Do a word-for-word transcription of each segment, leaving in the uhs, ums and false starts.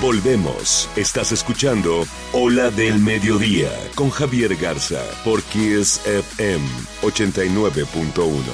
Volvemos. Estás escuchando Ola del Mediodía con Javier Garza por Kiss F M ochenta y nueve punto uno.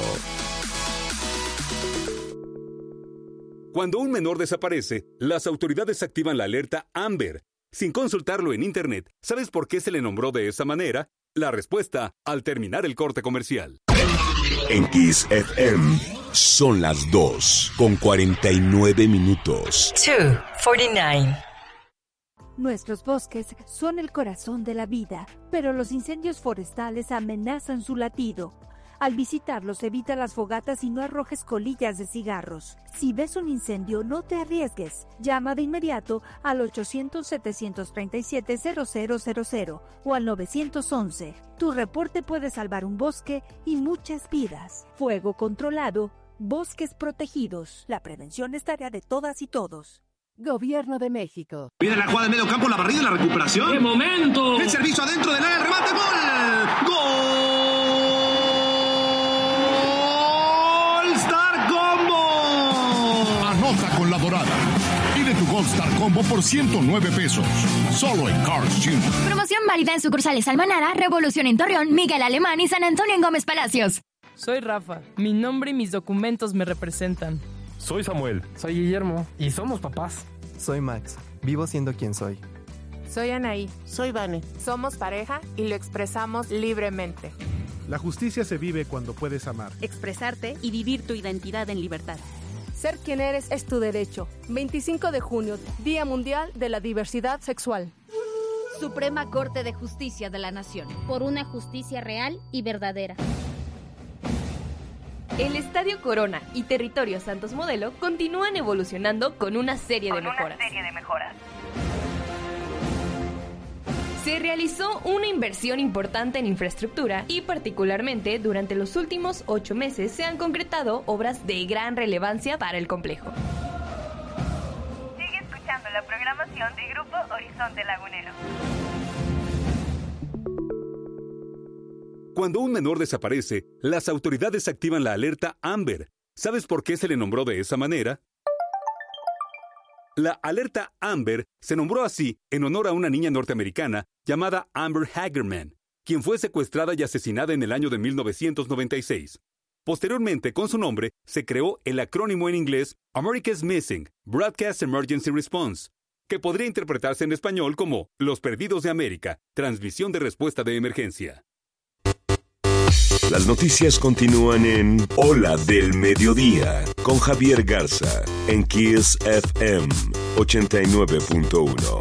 Cuando un menor desaparece, las autoridades activan la alerta Amber. Sin consultarlo en Internet, ¿sabes por qué se le nombró de esa manera? La respuesta al terminar el corte comercial. En Kiss F M son las dos con cuarenta y nueve minutos. dos cuarenta y nueve. Nuestros bosques son el corazón de la vida, pero los incendios forestales amenazan su latido. Al visitarlos, evita las fogatas y no arrojes colillas de cigarros. Si ves un incendio, no te arriesgues. Llama de inmediato al ochocientos, setecientos treinta y siete, cero cero cero cero o al nueve once. Tu reporte puede salvar un bosque y muchas vidas. Fuego controlado, bosques protegidos. La prevención es tarea de todas y todos. Gobierno de México. Viene la jugada de medio campo, la barrida y la recuperación. ¡Qué momento! El servicio adentro del área, el remate, ¡gol! ¡Gol! ¡Star Combo! Anota con la dorada. Pide tu Gold Star Combo por ciento nueve pesos. Solo en Carl's junior Promoción válida en sucursales Almanara, Revolución en Torreón, Miguel Alemán y San Antonio en Gómez Palacios. Soy Rafa. Mi nombre y mis documentos me representan. Soy Samuel. Soy Guillermo. Y somos papás. Soy Max. Vivo siendo quien soy. Soy Anaí. Soy Vane. Somos pareja y lo expresamos libremente. La justicia se vive cuando puedes amar. Expresarte y vivir tu identidad en libertad. Ser quien eres es tu derecho. veinticinco de junio, Día Mundial de la Diversidad Sexual. Suprema Corte de Justicia de la Nación. Por una justicia real y verdadera. El Estadio Corona y Territorio Santos Modelo continúan evolucionando con una serie de mejoras. Una serie de mejoras. Se realizó una inversión importante en infraestructura y particularmente durante los últimos ocho meses se han concretado obras de gran relevancia para el complejo. Sigue escuchando la programación de Grupo Horizonte Lagunero. Cuando un menor desaparece, las autoridades activan la alerta Amber. ¿Sabes por qué se le nombró de esa manera? La alerta Amber se nombró así en honor a una niña norteamericana llamada Amber Hagerman, quien fue secuestrada y asesinada en el año de mil novecientos noventa y seis. Posteriormente, con su nombre, se creó el acrónimo en inglés America's Missing Broadcast Emergency Response, que podría interpretarse en español como Los Perdidos de América, transmisión de respuesta de emergencia. Las noticias continúan en Ola del Mediodía con Javier Garza en Kiss F M ochenta y nueve punto uno.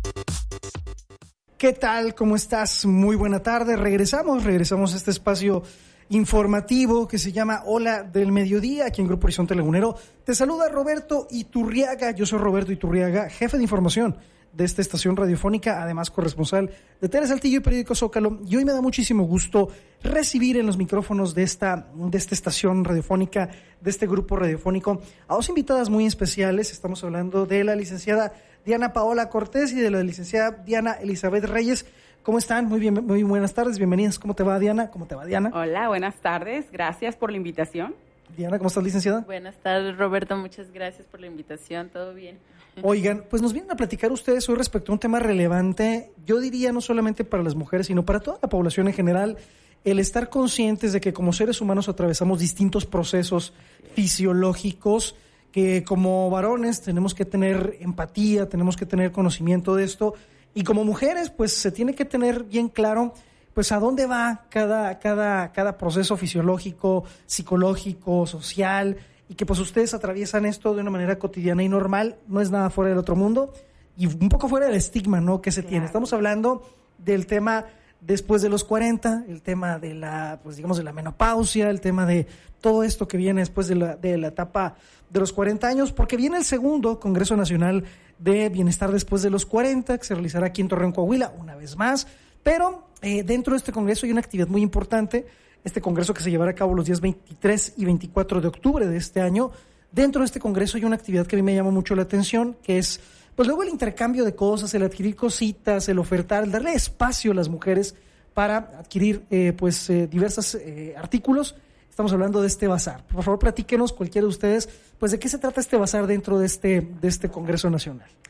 ¿Qué tal? ¿Cómo estás? Muy buena tarde. Regresamos, regresamos a este espacio informativo que se llama Ola del Mediodía aquí en Grupo Horizonte Lagunero. Te saluda Roberto Iturriaga. Yo soy Roberto Iturriaga, jefe de información de esta estación radiofónica, además corresponsal de T V Saltillo y Periódico Zócalo, y hoy me da muchísimo gusto recibir en los micrófonos de esta, de esta estación radiofónica, de este grupo radiofónico, a dos invitadas muy especiales. Estamos hablando de la licenciada Diana Paola Cortés y de la licenciada Diana Elizabeth Reyes. ¿Cómo están? Muy bien, muy buenas tardes, bienvenidas. ¿Cómo te va, Diana? ¿Cómo te va, Diana? Hola, buenas tardes, gracias por la invitación. Diana, ¿cómo estás, licenciada? Buenas tardes, Roberto, muchas gracias por la invitación, todo bien. Oigan, pues nos vienen a platicar ustedes hoy respecto a un tema relevante, yo diría no solamente para las mujeres, sino para toda la población en general, el estar conscientes de que como seres humanos atravesamos distintos procesos fisiológicos, que como varones tenemos que tener empatía, tenemos que tener conocimiento de esto, y como mujeres pues se tiene que tener bien claro pues a dónde va cada, cada, cada proceso fisiológico, psicológico, social, y que pues ustedes atraviesan esto de una manera cotidiana y normal, no es nada fuera del otro mundo, y un poco fuera del estigma, ¿no?, que se claro. tiene. Estamos hablando del tema después de los cuarenta, el tema de la, pues digamos, de la menopausia, el tema de todo esto que viene después de la, de la etapa de los cuarenta años, porque viene el segundo Congreso Nacional de Bienestar después de los cuarenta, que se realizará aquí en Torreón, Coahuila, una vez más, pero eh, dentro de este congreso hay una actividad muy importante, este congreso que se llevará a cabo los días veintitrés y veinticuatro de octubre de este año. Dentro de este congreso hay una actividad que a mí me llama mucho la atención, que es, pues luego el intercambio de cosas, el adquirir cositas, el ofertar, el darle espacio a las mujeres para adquirir eh, pues eh, diversos eh, artículos. Estamos hablando de este bazar. Por favor, platíquenos cualquiera de ustedes, pues de qué se trata este bazar dentro de este, de este Congreso Nacional.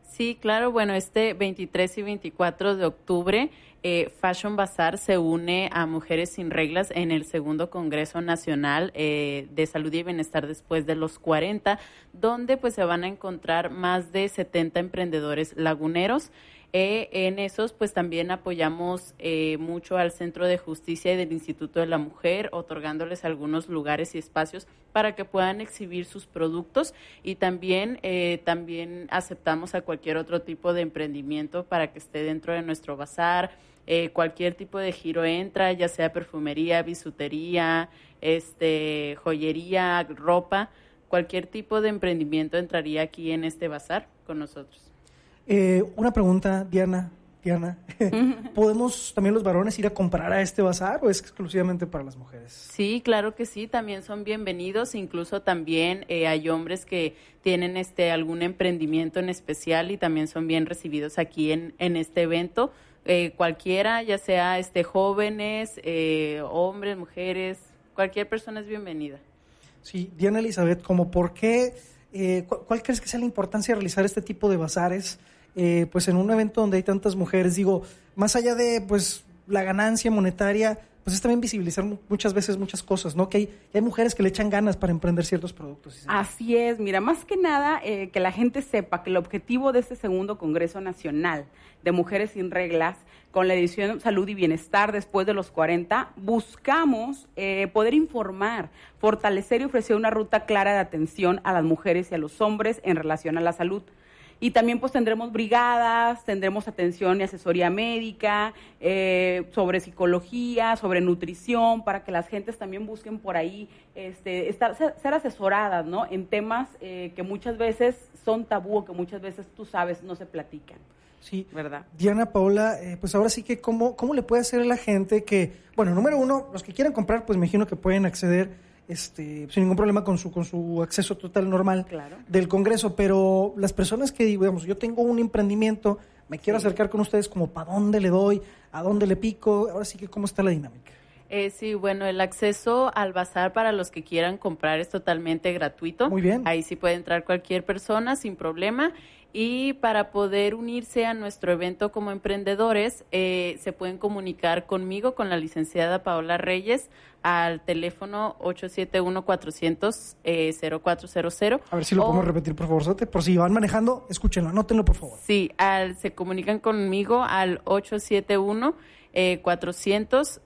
Sí, claro. Bueno, este veintitrés y veinticuatro de octubre, eh, Fashion Bazaar se une a Mujeres Sin Reglas en el segundo Congreso Nacional eh, de Salud y Bienestar después de los cuarenta, donde pues se van a encontrar más de setenta emprendedores laguneros. Eh, en esos, pues también apoyamos eh, mucho al Centro de Justicia y del Instituto de la Mujer, otorgándoles algunos lugares y espacios para que puedan exhibir sus productos, y también, eh, también aceptamos a cualquier otro tipo de emprendimiento para que esté dentro de nuestro bazar. Eh, cualquier tipo de giro entra, ya sea perfumería, bisutería, este, joyería, ropa, cualquier tipo de emprendimiento entraría aquí en este bazar con nosotros. Eh, una pregunta, Diana. Diana, ¿podemos también los varones ir a comprar a este bazar o es exclusivamente para las mujeres? Sí, claro que sí, también son bienvenidos. Incluso también eh, hay hombres que tienen este algún emprendimiento en especial y también son bien recibidos aquí en, en este evento. Eh, cualquiera, ya sea este jóvenes, eh, hombres, mujeres, cualquier persona es bienvenida. Sí, Diana Elizabeth, ¿cómo por qué, eh, cu- cuál crees que sea la importancia de realizar este tipo de bazares? Eh, pues en un evento donde hay tantas mujeres, digo, más allá de pues la ganancia monetaria, pues es también visibilizar muchas veces muchas cosas, ¿no? Que hay, que hay mujeres que le echan ganas para emprender ciertos productos. Así es, mira, más que nada eh, que la gente sepa que el objetivo de este segundo Congreso Nacional de Mujeres Sin Reglas, con la edición Salud y Bienestar después de los cuarenta, buscamos eh, poder informar, fortalecer y ofrecer una ruta clara de atención a las mujeres y a los hombres en relación a la salud. Y también pues tendremos brigadas, tendremos atención y asesoría médica, eh, sobre psicología, sobre nutrición, para que las gentes también busquen por ahí este, estar, ser, ser asesoradas, ¿no? En temas eh, que muchas veces son tabú, que muchas veces, tú sabes, no se platican. Sí, ¿verdad? Diana, Paola, eh, pues ahora sí que cómo, cómo le puede hacer a la gente que, bueno, número uno, los que quieran comprar, pues me imagino que pueden acceder Este, sin ningún problema con su con su acceso total normal claro. del Congreso, pero las personas que, digamos, yo tengo un emprendimiento, me quiero sí. acercar con ustedes, como ¿para dónde le doy? ¿A dónde le pico? Ahora sí que, ¿cómo está la dinámica? Eh, sí, bueno, el acceso al bazar para los que quieran comprar es totalmente gratuito. Muy bien. Ahí sí puede entrar cualquier persona sin problema. Y para poder unirse a nuestro evento como emprendedores, eh, se pueden comunicar conmigo, con la licenciada Paola Reyes, al teléfono ocho siete uno, cuatrocientos, cero cuatro cero cero. A ver si lo o, podemos repetir, por favor, Sote. Por si van manejando, escúchenlo, anótenlo, por favor. Sí, al, se comunican conmigo al ocho siete uno, cuatrocientos,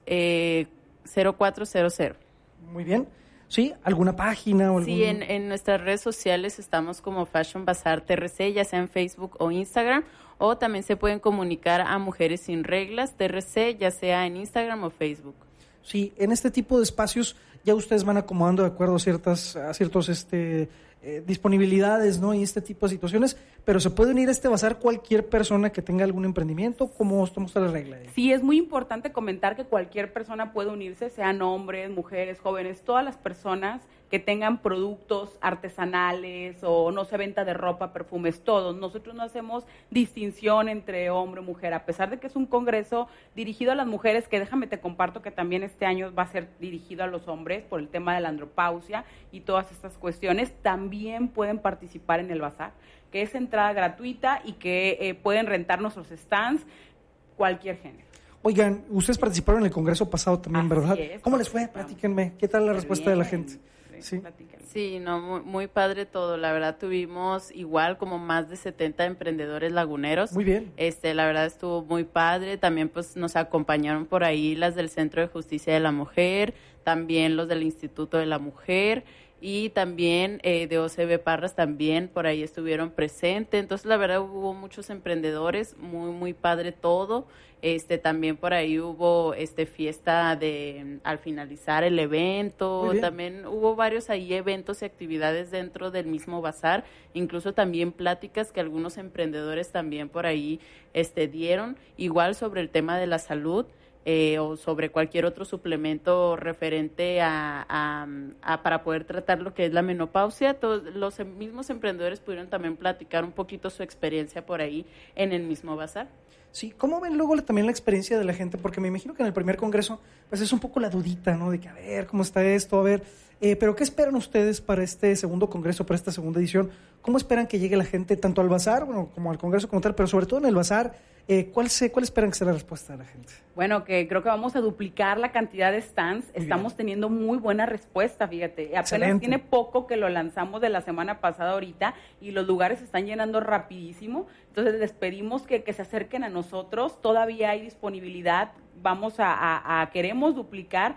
cero cuatro cero cero. Muy bien. ¿Sí? ¿Alguna página o algún...? Sí, en, en nuestras redes sociales estamos como Fashion Bazaar T R C, ya sea en Facebook o Instagram, o también se pueden comunicar a Mujeres Sin Reglas T R C, ya sea en Instagram o Facebook. Sí, en este tipo de espacios ya ustedes van acomodando de acuerdo a ciertas a ciertos este eh, disponibilidades, ¿no? Y este tipo de situaciones, pero se puede unir a este bazar cualquier persona que tenga algún emprendimiento. ¿Cómo está la regla? Sí, es muy importante comentar que cualquier persona puede unirse, sean hombres, mujeres, jóvenes, todas las personas que tengan productos artesanales o no sé, venta de ropa, perfumes, todos. Nosotros no hacemos distinción entre hombre y mujer, a pesar de que es un congreso dirigido a las mujeres, que déjame te comparto que también este año va a ser dirigido a los hombres por el tema de la andropausia y todas estas cuestiones. También pueden participar en el bazar, que es entrada gratuita y que eh, pueden rentar nuestros stands, cualquier género. Oigan, ustedes participaron en el congreso pasado también, Así ¿verdad? Es, ¿Cómo les fue? Platíquenme. ¿Qué tal la respuesta bien. de la gente? Sí, sí, no, muy, muy padre todo. La verdad tuvimos igual como más de setenta emprendedores laguneros. Muy bien. Este, la verdad estuvo muy padre. También pues nos acompañaron por ahí las del Centro de Justicia de la Mujer, también los del Instituto de la Mujer y también eh, de O C B Parras también por ahí estuvieron presentes. Entonces la verdad hubo muchos emprendedores, muy muy padre todo. Este también por ahí hubo este fiesta de al finalizar el evento, también hubo varios ahí eventos y actividades dentro del mismo bazar, incluso también pláticas que algunos emprendedores también por ahí este dieron, igual sobre el tema de la salud. Eh, o sobre cualquier otro suplemento referente a, a, a para poder tratar lo que es la menopausia. Todos los mismos emprendedores pudieron también platicar un poquito su experiencia por ahí en el mismo bazar. Sí, ¿cómo ven luego también la experiencia de la gente? Porque me imagino que en el primer congreso pues es un poco la dudita, ¿no? De que a ver, ¿cómo está esto? A ver, eh, pero ¿qué esperan ustedes para este segundo congreso, para esta segunda edición? ¿Cómo esperan que llegue la gente tanto al bazar, bueno, como al Congreso como tal, pero sobre todo en el bazar? Eh, ¿cuál, se, ¿Cuál esperan que sea la respuesta de la gente? Bueno, que creo que vamos a duplicar la cantidad de stands. Muy Estamos bien. teniendo muy buena respuesta, fíjate. Apenas Excelente. tiene poco que lo lanzamos de la semana pasada ahorita y los lugares se están llenando rapidísimo. Entonces les pedimos que, que se acerquen a nosotros. Todavía hay disponibilidad. Vamos a, a, a queremos duplicar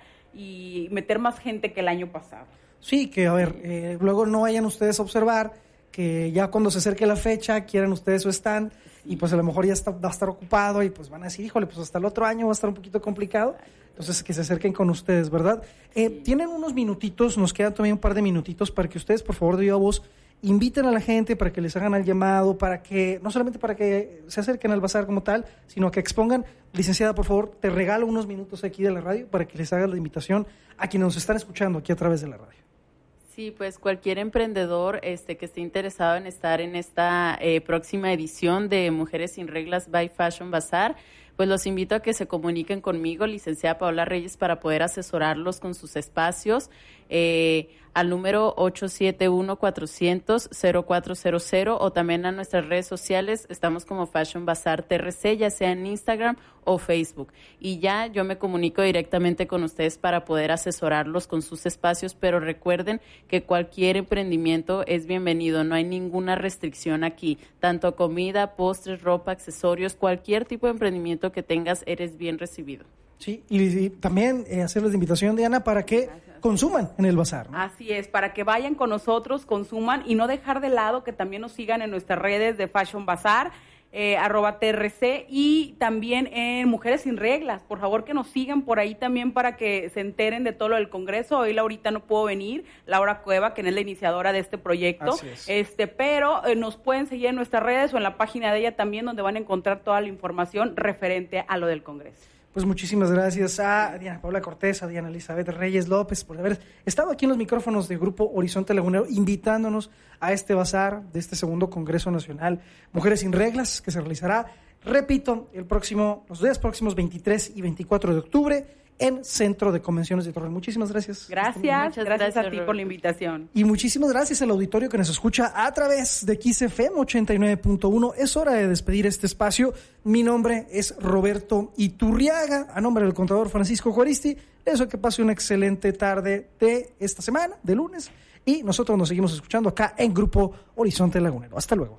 y meter más gente que el año pasado. Sí, que a ver, eh, luego no vayan ustedes a observar que ya cuando se acerque la fecha quieran ustedes su stand y pues a lo mejor ya está, va a estar ocupado y pues van a decir, híjole, pues hasta el otro año va a estar un poquito complicado. Entonces que se acerquen con ustedes, ¿verdad? Eh, sí. Tienen unos minutitos, nos quedan todavía un par de minutitos para que ustedes, por favor, de viva voz, inviten a la gente para que les hagan el llamado, para que, no solamente para que se acerquen al bazar como tal, sino que expongan. Licenciada, por favor, te regalo unos minutos aquí de la radio para que les haga la invitación a quienes nos están escuchando aquí a través de la radio. Sí, pues cualquier emprendedor este, que esté interesado en estar en esta eh, próxima edición de Mujeres sin Reglas by Fashion Bazaar, pues los invito a que se comuniquen conmigo, licenciada Paola Reyes, para poder asesorarlos con sus espacios. Eh, al número ocho siete uno, cuatrocientos, cero cuatro cero cero o también a nuestras redes sociales. Estamos como Fashion Bazaar T R C, ya sea en Instagram o Facebook. Y ya yo me comunico directamente con ustedes para poder asesorarlos con sus espacios, pero recuerden que cualquier emprendimiento es bienvenido, no hay ninguna restricción aquí. Tanto comida, postres, ropa, accesorios, cualquier tipo de emprendimiento que tengas, eres bien recibido. Sí, y, y también eh, hacerles la invitación, Diana, para que Gracias. consuman en el bazar, ¿no? Así es, para que vayan con nosotros, consuman y no dejar de lado que también nos sigan en nuestras redes de Fashion Bazaar, eh, arroba T R C y también en Mujeres sin Reglas. Por favor, que nos sigan por ahí también para que se enteren de todo lo del Congreso. Hoy Laurita no pudo venir, Laura Cueva, que es la iniciadora de este proyecto. Así es. Este, pero eh, nos pueden seguir en nuestras redes o en la página de ella también, donde van a encontrar toda la información referente a lo del Congreso. Pues muchísimas gracias a Diana Paula Cortés, a Diana Elizabeth Reyes López por haber estado aquí en los micrófonos de Grupo Horizonte Lagunero, invitándonos a este bazar de este segundo Congreso Nacional Mujeres sin Reglas, que se realizará, repito, el próximo, los días próximos veintitrés y veinticuatro de octubre en Centro de Convenciones de Torreón. Muchísimas gracias. Gracias, gracias, gracias a ti por la invitación. Y muchísimas gracias al auditorio que nos escucha a través de Kiss F M ochenta y nueve punto uno. Es hora de despedir este espacio. Mi nombre es Roberto Iturriaga. A nombre del contador Francisco Juaristi, les deseo que pase una excelente tarde de esta semana, de lunes. Y nosotros nos seguimos escuchando acá en Grupo Horizonte Lagunero. Hasta luego.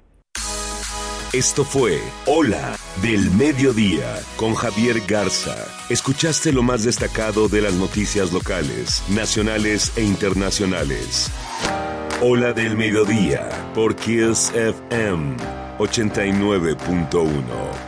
Esto fue Hola del Mediodía con Javier Garza. Escuchaste lo más destacado de las noticias locales, nacionales e internacionales. Hola del Mediodía por Kiss F M ochenta y nueve punto uno.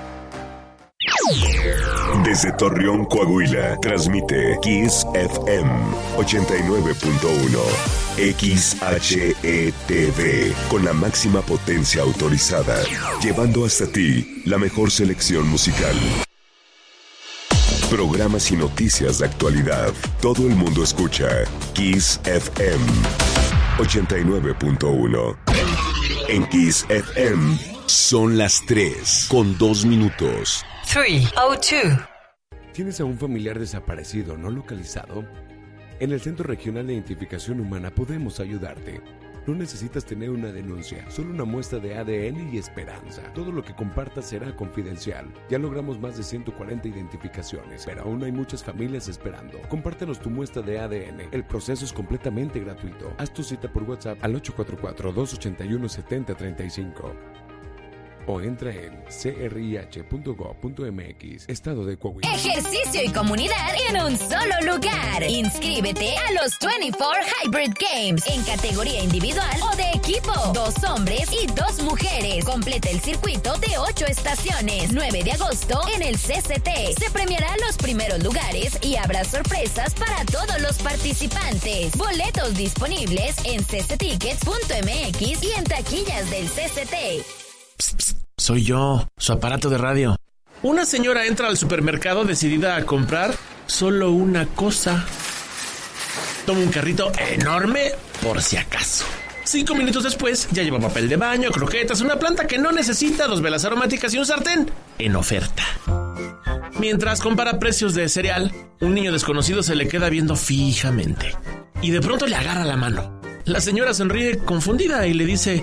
Desde Torreón, Coahuila, transmite Kiss F M ochenta y nueve punto uno. X H E T V, con la máxima potencia autorizada, llevando hasta ti la mejor selección musical. Programas y noticias de actualidad. Todo el mundo escucha Kiss F M ochenta y nueve punto uno. En Kiss F M son las tres con dos minutos. tres oh dos. ¿Tienes a un familiar desaparecido no localizado? En el Centro Regional de Identificación Humana podemos ayudarte. No necesitas tener una denuncia, solo una muestra de A D N y esperanza. Todo lo que compartas será confidencial. Ya logramos más de ciento cuarenta identificaciones, pero aún hay muchas familias esperando. Compártenos tu muestra de A D N. El proceso es completamente gratuito. Haz tu cita por WhatsApp al ocho cuatro cuatro, dos ocho uno, siete cero tres cinco. O entra en c r i h punto gov punto m x, Estado de Coahuila. Ejercicio y comunidad en un solo lugar. Inscríbete a los veinticuatro Hybrid Games en categoría individual o de equipo. Dos hombres y dos mujeres. Completa el circuito de ocho estaciones. nueve de agosto en el C C T. Se premiará los primeros lugares y habrá sorpresas para todos los participantes. Boletos disponibles en c c tickets punto m x y en taquillas del C C T. Psst, psst, soy yo, su aparato de radio. Una señora entra al supermercado decidida a comprar solo una cosa. Toma un carrito enorme por si acaso. Cinco minutos después ya lleva papel de baño, croquetas, una planta que no necesita, dos velas aromáticas y un sartén en oferta. Mientras compara precios de cereal, un niño desconocido se le queda viendo fijamente y de pronto le agarra la mano. La señora sonríe confundida y le dice: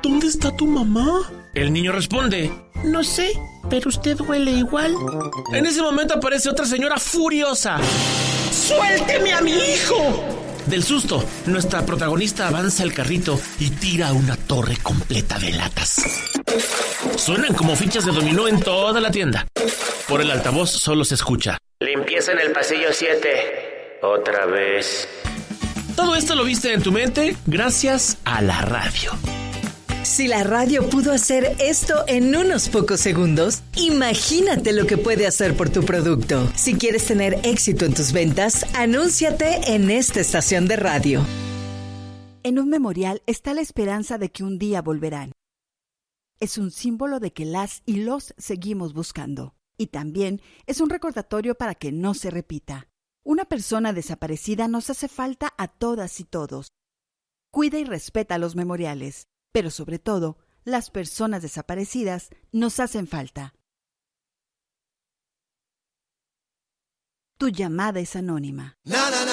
¿dónde está tu mamá? El niño responde, no sé, pero usted huele igual. En ese momento aparece otra señora furiosa. ¡Suélteme a mi hijo! Del susto, nuestra protagonista avanza el carrito y tira una torre completa de latas. Suenan como fichas de dominó en toda la tienda. Por el altavoz solo se escucha: limpieza en el pasillo siete. Otra vez. Todo esto lo viste en tu mente gracias a la radio. Si la radio pudo hacer esto en unos pocos segundos, imagínate lo que puede hacer por tu producto. Si quieres tener éxito en tus ventas, anúnciate en esta estación de radio. En un memorial está la esperanza de que un día volverán. Es un símbolo de que las y los seguimos buscando. Y también es un recordatorio para que no se repita. Una persona desaparecida nos hace falta a todas y todos. Cuida y respeta los memoriales. Pero sobre todo, las personas desaparecidas nos hacen falta. Tu llamada es anónima.